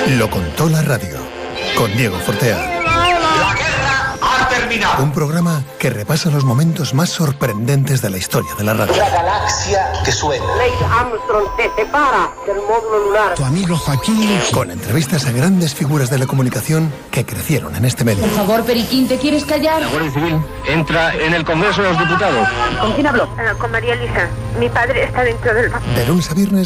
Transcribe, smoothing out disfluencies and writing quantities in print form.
Lo contó la radio, con Diego Fortea. La guerra ha terminado. Un programa que repasa los momentos más sorprendentes de la historia de la radio. La galaxia que suena. Neil Armstrong se separa del módulo lunar. Tu amigo Joaquín. Con entrevistas a grandes figuras de la comunicación que crecieron en este medio. Por favor, Periquín, ¿te quieres callar? La Guardia Civil entra en el Congreso de los Diputados. ¿Con quién habló? Con María Elisa. Mi padre está dentro del... De lunes a viernes